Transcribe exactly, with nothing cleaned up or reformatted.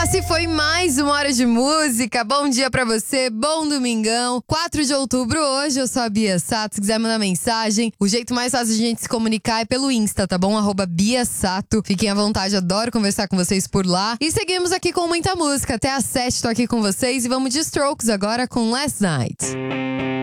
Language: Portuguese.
Se foi mais uma hora de música. Bom dia pra você, bom domingão. quatro de outubro hoje, eu sou a Bia Sato. Se quiser mandar mensagem, o jeito mais fácil de a gente se comunicar é pelo Insta, tá bom? Arroba Bia Sato. Fiquem à vontade, adoro conversar com vocês por lá. E seguimos aqui com muita música. Até às sete tô aqui com vocês e vamos de Strokes agora com Last Night.